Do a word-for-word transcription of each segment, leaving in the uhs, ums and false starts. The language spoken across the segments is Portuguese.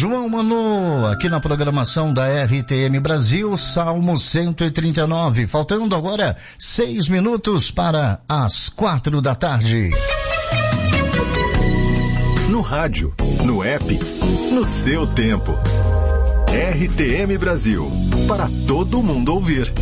João Manu, aqui na programação da R T M Brasil, Salmo cento e trinta e nove, faltando agora seis minutos para as quatro da tarde. No rádio, no app, no seu tempo. R T M Brasil, para todo mundo ouvir.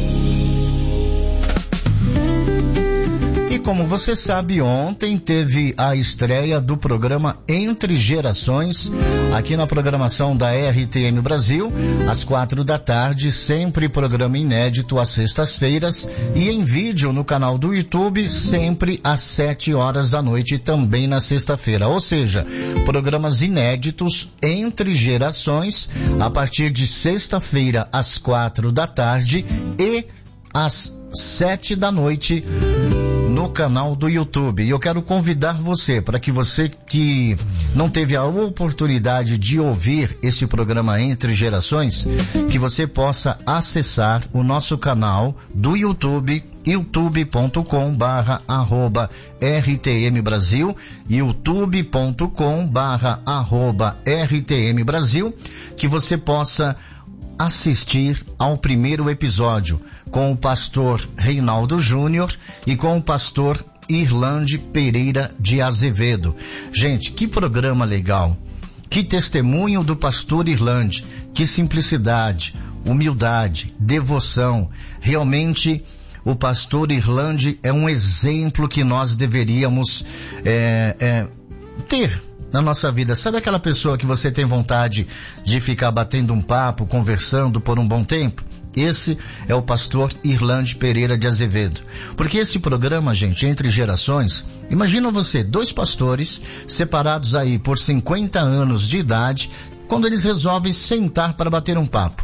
E como você sabe, ontem teve a estreia do programa Entre Gerações, aqui na programação da R T M Brasil, às quatro da tarde, sempre programa inédito às sextas-feiras, e em vídeo no canal do YouTube, sempre às sete horas da noite, também na sexta-feira. Ou seja, programas inéditos Entre Gerações, a partir de sexta-feira às quatro da tarde e às sete da noite, no canal do YouTube. E eu quero convidar você, para que você que não teve a oportunidade de ouvir esse programa Entre Gerações, que você possa acessar o nosso canal do YouTube, youtube ponto com barra arroba R T M Brasil, youtube ponto com barra arroba R T M Brasil, que você possa assistir ao primeiro episódio com o pastor Reinaldo Júnior e com o pastor Irlande Pereira de Azevedo. Gente, que programa legal, que testemunho do pastor Irlande, que simplicidade, humildade, devoção. Realmente o pastor Irlande é um exemplo que nós deveríamos é, é, ter na nossa vida. Sabe aquela pessoa que você tem vontade de ficar batendo um papo, conversando por um bom tempo? Esse é o pastor Irlande Pereira de Azevedo. Porque esse programa, gente, Entre Gerações, imagina você, dois pastores separados aí por cinquenta anos de idade, quando eles resolvem sentar para bater um papo.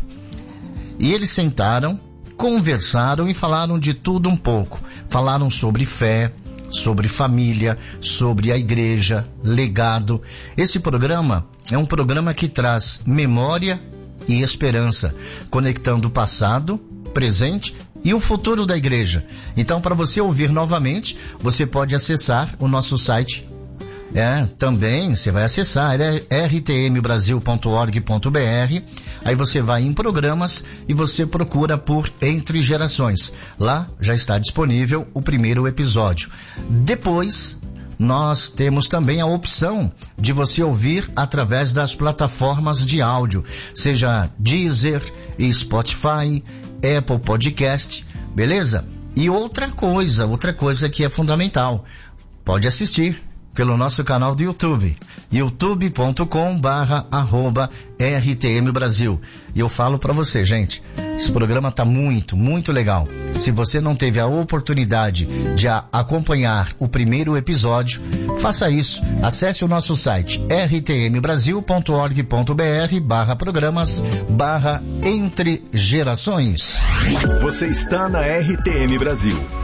E eles sentaram, conversaram e falaram de tudo um pouco. Falaram sobre fé, sobre família, sobre a igreja, legado. Esse programa é um programa que traz memória e esperança, conectando o passado, presente e o futuro da igreja. Então, para você ouvir novamente, você pode acessar o nosso site. É, também você vai acessar é r t m brasil ponto org ponto b r. Aí você vai em programas e você procura por Entre Gerações. Lá já está disponível o primeiro episódio. Depois, nós temos também a opção de você ouvir através das plataformas de áudio, seja Deezer, Spotify, Apple Podcast, beleza? E outra coisa, outra coisa que é fundamental, pode assistir pelo nosso canal do YouTube, youtube ponto com barra arroba R T M Brasil. E eu falo para você, gente, esse programa tá muito, muito legal. Se você não teve a oportunidade de a, acompanhar o primeiro episódio, faça isso. Acesse o nosso site r t m brasil ponto org ponto b r barra programas barra Entre Gerações. Você está na R T M Brasil,